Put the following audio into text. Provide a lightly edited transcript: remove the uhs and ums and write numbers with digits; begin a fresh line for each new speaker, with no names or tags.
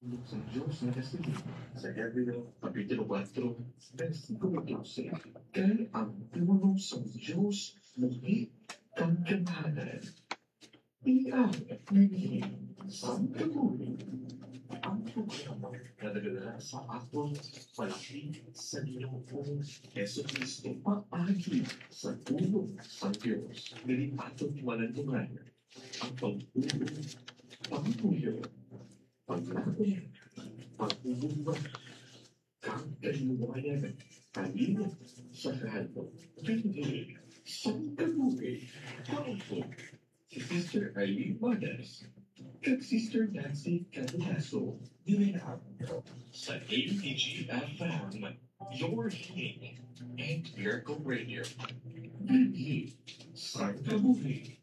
Sa Diyos na kasi sa Hebreo, Kapitulo 4, versikulo 12, kaya ang tulong sa Diyos muli kang kamahalan. Iyan naging sa kamuli ang programa na nagdala sa atong palapit sa Ginoong Yeso Cristo paagi sa tulong sa Diyos. Dili atong mananungan ang pagtulong, pagpuyo, paglapit, pag-ubumba, kang kaliwayan, kalingat sa kahalo, hindi sa kabuhi, powerful. Si Sister Eileen Madas, kag Sister Nancy Catalaso, dinilap sa APG FM, Your Healing and Miracle Radio. Hindi sa kabuhi.